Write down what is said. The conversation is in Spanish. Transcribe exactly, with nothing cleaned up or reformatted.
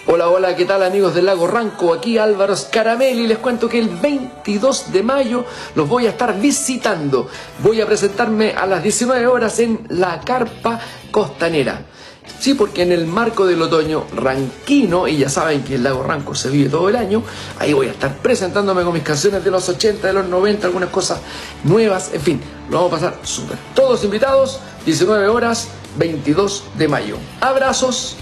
Hola, hola, ¿qué tal amigos del Lago Ranco? Aquí Álvaro Scaramelli, les cuento que el veintidós de mayo los voy a estar visitando. Voy a presentarme a las diecinueve horas en la Carpa Costanera. Sí, porque en el marco del otoño ranquino, y ya saben que el Lago Ranco se vive todo el año, ahí voy a estar presentándome con mis canciones de los ochenta, de los noventa, algunas cosas nuevas, en fin, lo vamos a pasar súper. Todos invitados, diecinueve horas, veintidós de mayo. Abrazos.